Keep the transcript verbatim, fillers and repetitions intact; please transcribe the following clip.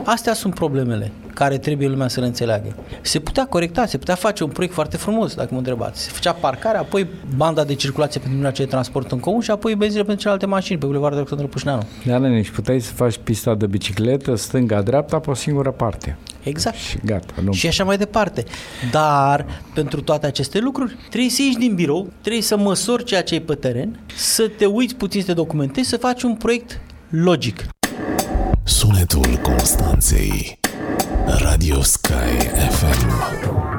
astea sunt problemele care trebuie lumea să le înțeleagă. Se putea corecta, se putea face un proiect foarte frumos, dacă mă întrebați. Se făcea parcarea, apoi banda de circulație pentru mijloace de transport în comun și apoi benzile pentru celelalte mașini pe Bulevardul Alexandru Pușneanu. Da, Lene, și puteai să faci pista de bicicletă stânga-dreapta pe o singură parte. Exact. Și gata. Nu. Și așa mai departe. Dar pentru toate aceste lucruri trebuie să ieși din birou, trebuie să măsori ceea ce e pe teren, să te uiți puțin, să te documentezi, să faci un proiect logic. Sunetul Constanței. Radio Sky F M.